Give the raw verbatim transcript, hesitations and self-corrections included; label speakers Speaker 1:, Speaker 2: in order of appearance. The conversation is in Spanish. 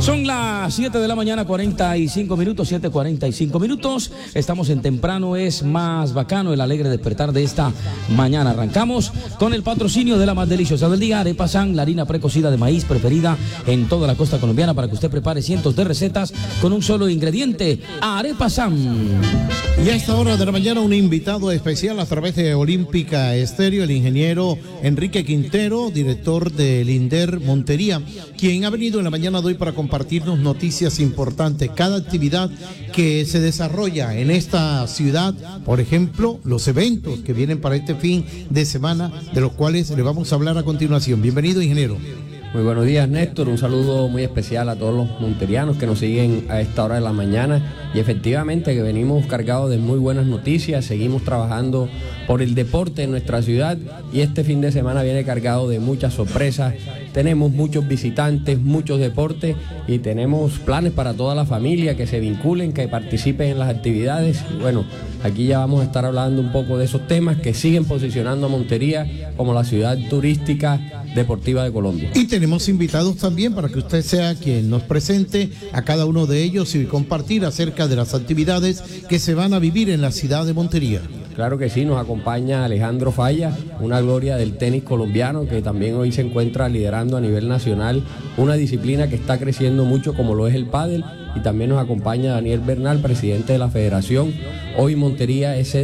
Speaker 1: Son las siete de la mañana, cuarenta y cinco minutos, siete cuarenta y cinco minutos. Estamos en temprano, es más bacano el alegre despertar de esta mañana. Arrancamos con el patrocinio de la más deliciosa del día, Arepa San, la harina precocida de maíz preferida en toda la costa colombiana para que usted prepare cientos de recetas con un solo ingrediente, Arepa San.
Speaker 2: Y a esta hora de la mañana un invitado especial a través de Olímpica Estéreo, el ingeniero Enrique Quintero, director del INDER Montería, quien ha venido en la mañana de hoy para compartirnos noticias importantes, cada actividad que se desarrolla en esta ciudad, por ejemplo, los eventos que vienen para este fin de semana, de los cuales le vamos a hablar a continuación. Bienvenido, ingeniero.
Speaker 3: Muy buenos días, Néstor, un saludo muy especial a todos los monterianos que nos siguen a esta hora de la mañana, y efectivamente que venimos cargados de muy buenas noticias, seguimos trabajando por el deporte en nuestra ciudad y este fin de semana viene cargado de muchas sorpresas. Tenemos muchos visitantes, muchos deportes y tenemos planes para toda la familia que se vinculen, que participen en las actividades. Y bueno, aquí ya vamos a estar hablando un poco de esos temas que siguen posicionando a Montería como la ciudad turística deportiva de Colombia.
Speaker 2: Y tenemos invitados también para que usted sea quien nos presente a cada uno de ellos y compartir acerca de las actividades que se van a vivir en la ciudad de Montería.
Speaker 3: Claro que sí, nos acompaña Alejandro Falla, una gloria del tenis colombiano que también hoy se encuentra liderando a nivel nacional una disciplina que está creciendo mucho como lo es el pádel, y también nos acompaña Daniel Bernal, presidente de la federación. Hoy Montería es